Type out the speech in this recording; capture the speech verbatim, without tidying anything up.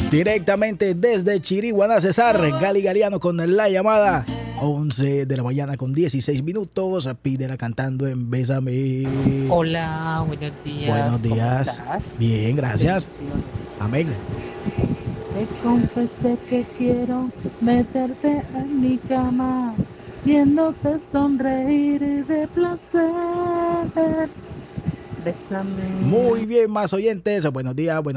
Directamente desde Chiriguaná, Cesar, Gali Galeano con la llamada. once de la mañana con dieciséis minutos. Pídela cantando en Bésame. Hola, buenos días. Buenos días. ¿Cómo estás? Bien, gracias. Amén. Te confesé que quiero meterte en mi cama, viéndote sonreír de placer. Bésame. Muy bien, más oyentes. Buenos días, buenos